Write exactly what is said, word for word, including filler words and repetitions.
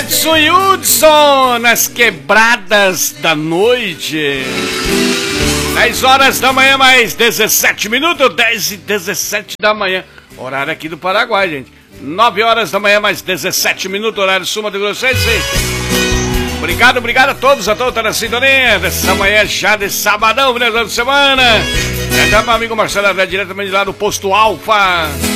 Edson Hudson, nas quebradas da noite. dez horas da manhã, mais dezessete minutos, dez e dezessete da manhã. Horário aqui do Paraguai, gente. nove horas da manhã, mais dezessete minutos, horário Sul Mato Grossense. Obrigado, obrigado a todos, a toda a sintonia dessa manhã já de sabadão, final de semana. É, tá, meu amigo Marcelo, diretamente lá do Posto Alfa.